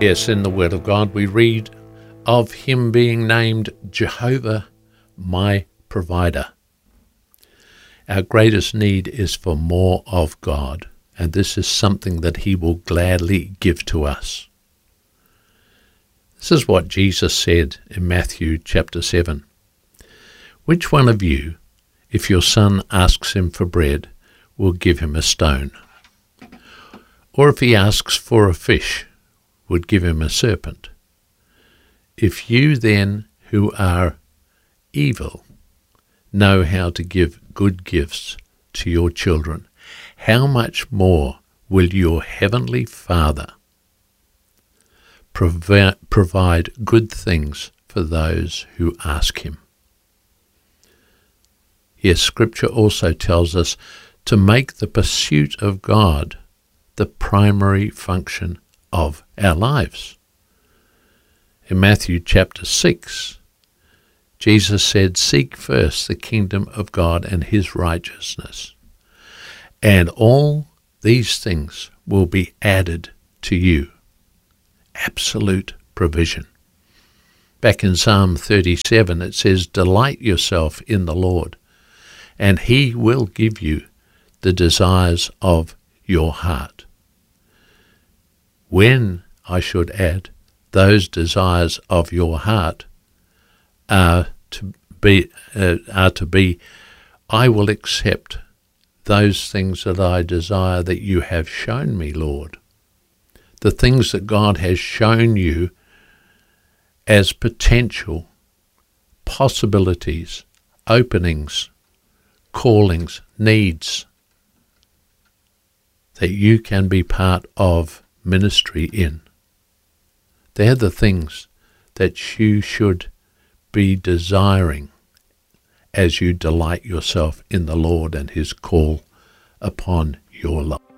Yes, in the Word of God we read of him being named Jehovah, my provider. Our greatest need is for more of God, and this is something that he will gladly give to us. This is what Jesus said in Matthew chapter 7. Which one of you, if your son asks him for bread, will give him a stone? Or if he asks for a fish, would give him a serpent? If you then, who are evil, know how to give good gifts to your children, how much more will your heavenly Father provide good things for those who ask him? Yes, Scripture also tells us to make the pursuit of God the primary function of our lives. In Matthew chapter 6, Jesus said, "Seek first the kingdom of God and his righteousness, and all these things will be added to you." Absolute provision. Back in Psalm 37 it says, "Delight yourself in the Lord, and he will give you the desires of your heart." When, I should add, those desires of your heart are to be, I will accept those things that I desire that you have shown me, Lord. The things that God has shown you as potential possibilities, openings, callings, needs that you can be part of ministry in. They're the things that you should be desiring as you delight yourself in the Lord and his call upon your life.